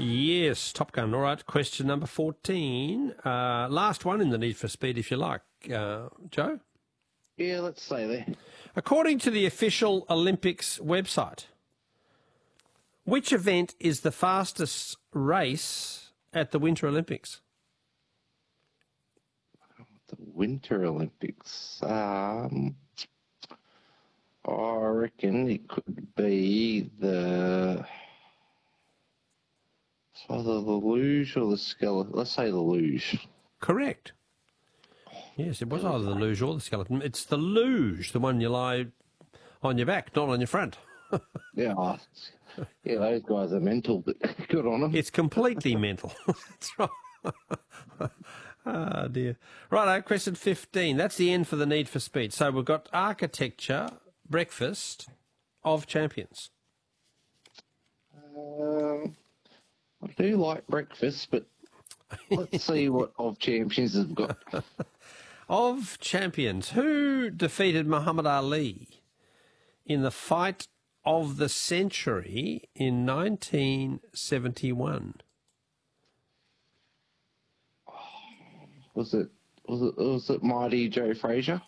Yes, Top Gun. All right, question number 14. Last one in the Need for Speed, if you like. Joe? Yeah, let's say there. According to the official Olympics website, which event is the fastest race at the Winter Olympics? The Winter Olympics. I reckon it could be it's either the luge or the skeleton. Let's say the luge. Correct. Yes, it was either the luge or the skeleton. It's the luge, the one you lie on your back, not on your front. Yeah, yeah, those guys are mental, but good on them. It's completely mental. That's right. Oh, dear. Righto, question 15. That's the end for the Need for Speed. So we've got architecture, breakfast of champions. I do like breakfast, but let's see what of champions have got. Of champions, who defeated Muhammad Ali in the fight of the century in 1971? Was it Mighty Joe Frazier?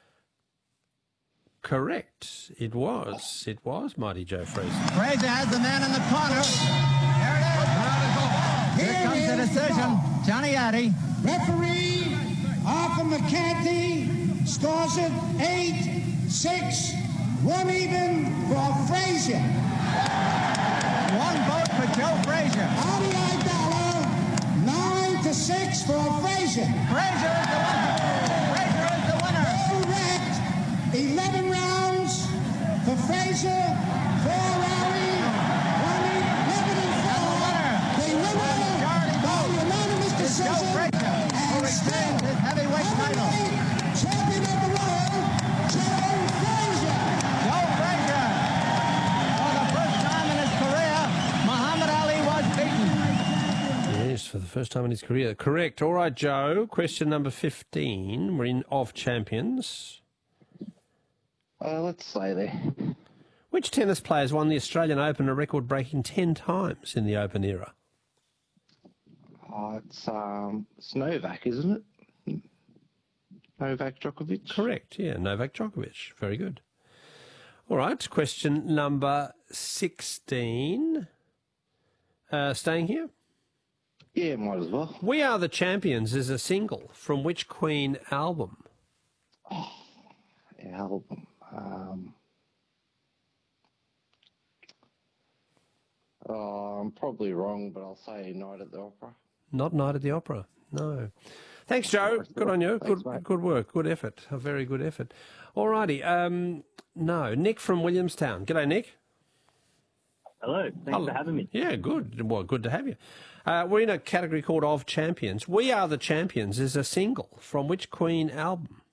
Correct. It was Mighty Joe Frazier. Frazier has the man in the corner. There it is. Here comes the decision. Johnny Addy. Referee Arthur McCarthy scores it 8-6. 1 even for Frazier. One vote for Joe Frazier. Adi Idala, 9-6 for Frazier. Frazier is the winner. Frazier is the winner. Correct. 11 rounds for Frazier. 4 Ali. 11 and 4. The winner by unanimous decision. Joe Frazier, who retains his heavyweight title. Champion of the world, Joe Frazier. Joe Frazier. For the first time in his career, Muhammad Ali was beaten. Yes, for the first time in his career. Correct. All right, Joe. Question number 15. We're in of champions. Let's say there. Which tennis players won the Australian Open a record-breaking 10 times in the Open era? It's Novak, isn't it? Novak Djokovic? Correct, yeah, Novak Djokovic. Very good. All right, question number 16. Staying here? Yeah, might as well. We Are the Champions is a single from which Queen album? Album. I'm probably wrong, but I'll say Night at the Opera. Not Night at the Opera, no. Thanks, Joe. Good on you. Thanks, mate. Good work. Good effort. A very good effort. All righty. No, Nick from Williamstown. G'day, Nick. Hello. Thanks for having me. Yeah, good. Well, good to have you. We're in a category called Of Champions. We Are the Champions is a single from which Queen album?